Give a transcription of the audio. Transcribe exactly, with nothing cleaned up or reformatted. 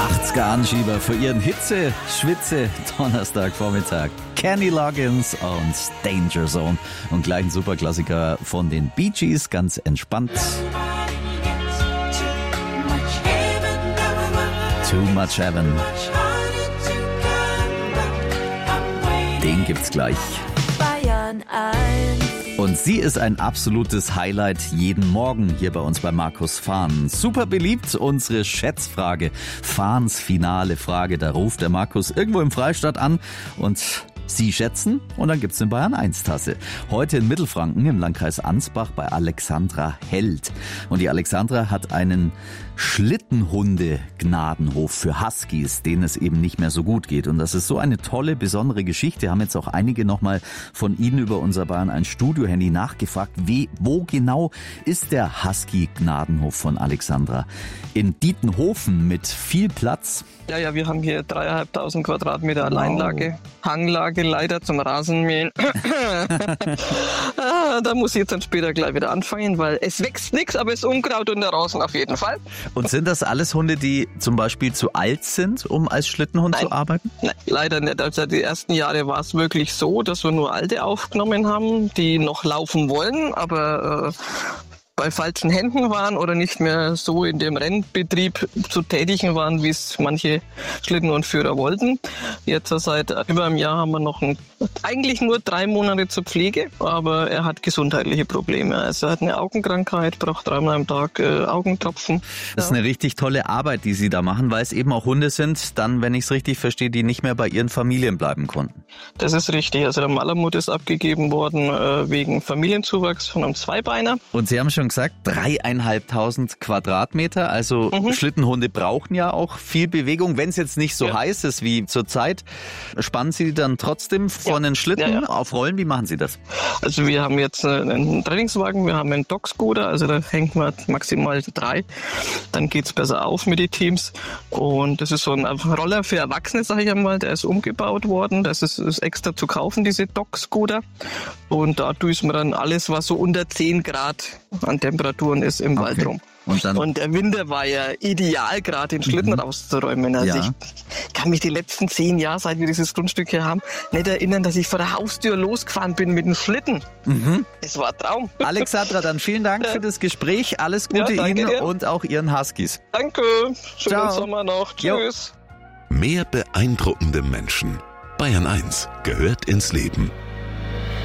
achtziger-Anschieber für ihren Hitze, Schwitze, Donnerstagvormittag. Kenny Loggins und Danger Zone. Und gleich ein Superklassiker von den Bee Gees, ganz entspannt. Too Much Heaven. Den gibt's gleich. Bayern eins. Und sie ist ein absolutes Highlight jeden Morgen hier bei uns bei Markus Fahn. Super beliebt, unsere Schätzfrage. Fahns finale Frage. Da ruft der Markus irgendwo im Freistaat an und Sie schätzen und dann gibt's eine Bayern eins Tasse. Heute in Mittelfranken im Landkreis Ansbach bei Alexandra Held. Und die Alexandra hat einen Schlittenhunde-Gnadenhof für Huskies, denen es eben nicht mehr so gut geht. Und das ist so eine tolle, besondere Geschichte. Haben jetzt auch einige nochmal von Ihnen über unser Bayern eins Studio-Handy nachgefragt, wie, wo genau ist der Husky-Gnadenhof von Alexandra? In Dietenhofen mit viel Platz. Ja, ja, wir haben hier dreieinhalbtausend Quadratmeter Alleinlage, Hanglage leider zum Rasenmähen. ah, da muss ich jetzt dann später gleich wieder anfangen, weil es wächst nichts, aber es ist Unkraut und der Rasen auf jeden Fall. Und sind das alles Hunde, die zum Beispiel zu alt sind, um als Schlittenhund Nein. zu arbeiten? Nein, leider nicht. Also die ersten Jahre war es wirklich so, dass wir nur Alte aufgenommen haben, die noch laufen wollen, aber äh, bei falschen Händen waren oder nicht mehr so in dem Rennbetrieb zu tätigen waren, wie es manche Schlittenhundführer wollten. Jetzt seit über einem Jahr haben wir noch ein, eigentlich nur drei Monate zur Pflege, aber er hat gesundheitliche Probleme. Also er hat eine Augenkrankheit, braucht dreimal am Tag äh, Augentropfen. Das ist eine richtig tolle Arbeit, die Sie da machen, weil es eben auch Hunde sind, dann, wenn ich es richtig verstehe, die nicht mehr bei ihren Familien bleiben konnten. Das ist richtig. Also der Malamut ist abgegeben worden äh, wegen Familienzuwachs von einem Zweibeiner. Und Sie haben schon gesagt, dreieinhalbtausend Quadratmeter, also mhm. Schlittenhunde brauchen ja auch viel Bewegung. Wenn es jetzt nicht so ja. heiß ist wie zurzeit, spannen Sie dann trotzdem vor ja. einen Schlitten ja, ja. auf Rollen? Wie machen Sie das? Also wir haben jetzt einen Trainingswagen, wir haben einen Dog-Scooter, also da hängt man maximal drei. Dann geht's besser auf mit den Teams. Und das ist so ein Roller für Erwachsene, sage ich einmal, der ist umgebaut worden. Das ist, ist extra zu kaufen, diese Dog-Scooter. Und da düsen wir dann alles, was so unter zehn Grad an Temperaturen ist im okay. Wald rum. Und, dann und der Winter war ja ideal, gerade den Schlitten mhm. rauszuräumen. Also ja. ich kann mich die letzten zehn Jahre, seit wir dieses Grundstück hier haben, nicht erinnern, dass ich vor der Haustür losgefahren bin mit dem Schlitten. Mhm. Das war ein Traum. Alexandra, dann vielen Dank ja. für das Gespräch. Alles Gute ja, Ihnen dir. Und auch Ihren Huskies. Danke. Schönen Ciao. Sommer noch. Tschüss. Jo. Mehr beeindruckende Menschen. Bayern eins gehört ins Leben.